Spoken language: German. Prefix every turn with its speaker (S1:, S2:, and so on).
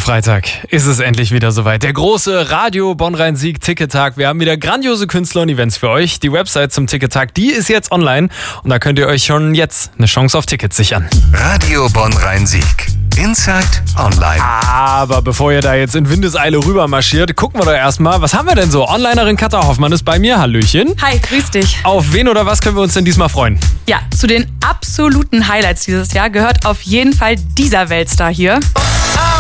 S1: Freitag ist es endlich wieder soweit. Der große Radio Bonn-Rhein-Sieg-Ticket-Tag. Wir haben wieder grandiose Künstler und Events für euch. Die Website zum Ticket-Tag, die ist jetzt online. Und da könnt ihr euch schon jetzt eine Chance auf Tickets sichern.
S2: Radio Bonn-Rhein-Sieg. Inside Online.
S1: Aber bevor ihr da jetzt in Windeseile rüber marschiert, gucken wir doch erstmal, was haben wir denn so? Onlinerin Katja Hoffmann ist bei mir. Hallöchen.
S3: Hi, grüß dich.
S1: Auf wen oder was können wir uns denn diesmal freuen?
S3: Ja, zu den absoluten Highlights dieses Jahr gehört auf jeden Fall dieser Weltstar hier.